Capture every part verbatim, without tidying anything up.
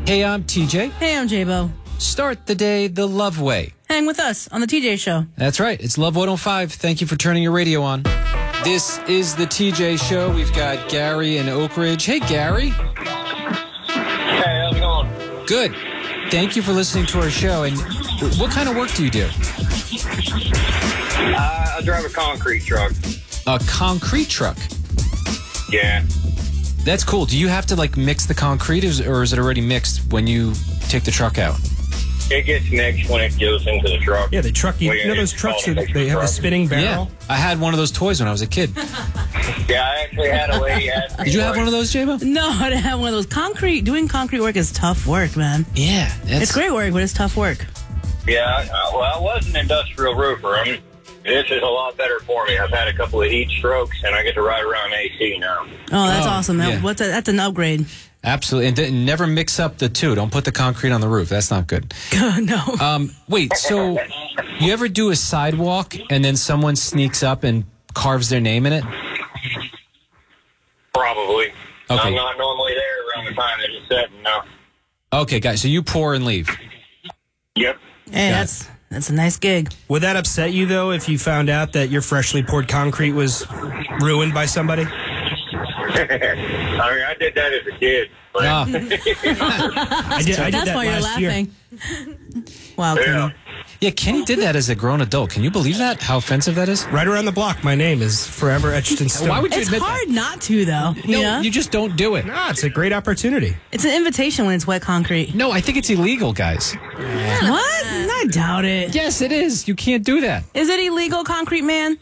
Hey, I'm T J. Hey, I'm J-Bo. Start the day the Love way. Hang with us on the T J Show. That's right. It's Love one oh five. Thank you for turning your radio on. This is the T J Show. We've got Gary in Oak Ridge. Hey, Gary. Hey, how's it going? Good. Thank you for listening to our show. And what kind of work do you do? Uh, I drive a concrete truck. A concrete truck. Yeah. That's cool. Do you have to, like, mix the concrete, or is it already mixed when you take the truck out? It gets mixed when it goes into the truck. Yeah, the truck, you, Well, you know yeah, those it's trucks called that a they have a truck. spinning barrel? Yeah. I had one of those toys when I was a kid. Yeah, I actually had a lady ask me. Did you have one of those, J-Bo? No, I didn't have one of those. Concrete, doing concrete work is tough work, man. Yeah. That's, It's great work, but it's tough work. Yeah, uh, well, I was an industrial roofer. I mean, this is a lot better for me. I've had a couple of heat strokes, and I get to ride around A C now. Oh, that's Oh, awesome. That, yeah. what's a, that's an upgrade. Absolutely. And th- never mix up the two. Don't put the concrete on the roof. That's not good. No. Um, wait, so you ever do a sidewalk and then someone sneaks up and carves their name in it? Probably. Okay. I'm not normally there around the time that it's setting, no. Okay, guys, so you pour and leave. Yep. Hey, Got that's that's a nice gig. Would that upset you, though, if you found out that your freshly poured concrete was ruined by somebody? I mean, I did that as a kid. But Ah, I did, I did That's that why you're last year. laughing. Wow, yeah. Kenny. yeah, Kenny did that as a grown adult. Can you believe that? How offensive that is? Right around the block, my name is forever etched in stone. Why would you It's admit hard not to, though. that? You No, know? you just don't do it. Nah, it's a great opportunity. It's an invitation when it's wet concrete. No, I think it's illegal, guys. What? I doubt it. Yes, it is. You can't do that. Is it illegal, concrete man?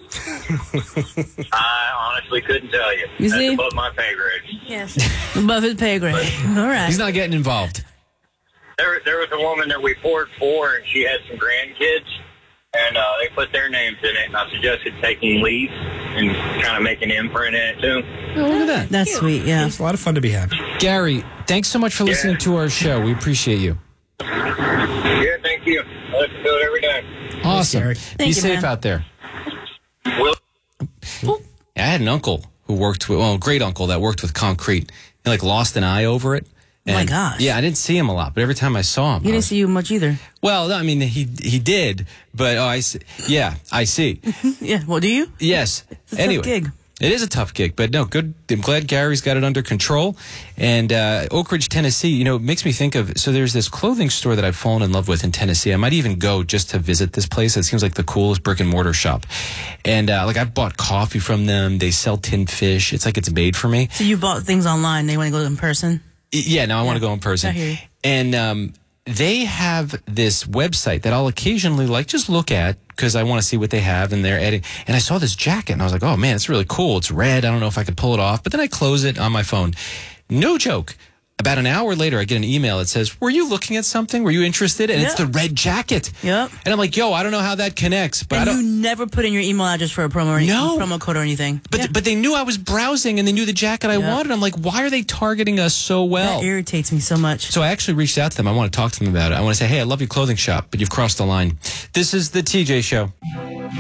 I honestly couldn't tell you. You That's see? above my pay grade. Yes. Above his pay grade. All right. He's not getting involved. There, there was a woman that we poured for, and she had some grandkids, and uh, they put their names in it, and I suggested taking leaves and kind of making an imprint in it, too. Oh, look at that. That's sweet, yeah. It's a lot of fun to be had. Gary, thanks so much for listening to our show. We appreciate you. Yeah, thank you. I listen to it every day. Awesome. Gary. Be Thank you, safe man. out there. Will I had an uncle who worked with, well, a great uncle that worked with concrete. He, like, lost an eye over it. Oh, my And, gosh. Yeah, I didn't see him a lot, but every time I saw him, You I didn't was- see you much either. well, no, I mean, he he did, but oh, I see. Yeah, I see. Yeah, well, do you? Yes. a tough Anyway, gig. it is a tough gig, but no, good. I'm glad Gary's got it under control. And uh, Oak Ridge, Tennessee, you know, it makes me think of. So there's this clothing store that I've fallen in love with in Tennessee. I might even go just to visit this place. It seems like the coolest brick and mortar shop. And uh, like I've bought coffee from them. They sell tinned fish. It's like it's made for me. So you bought things online. They want to go in person? Yeah, now I want to Yeah, go in person. I hear you. And um, they have this website that I'll occasionally like just look at because I want to see what they have and they're editing. And I saw this jacket and I was like, oh man, it's really cool. It's red. I don't know if I can pull it off. But then I close it on my phone. No joke. About an hour later, I get an email that says, were you looking at something? Were you interested? And it's Yeah. the red jacket. Yep. And I'm like, yo, I don't know how that connects, but I And don't. you never put in your email address for a promo or any, No. promo code or anything. But Yeah. but they knew I was browsing and they knew the jacket I Yeah. wanted. I'm like, why are they targeting us so well? That irritates me so much. So I actually reached out to them. I want to talk to them about it. I want to say, hey, I love your clothing shop, but you've crossed the line. This is the T J Show.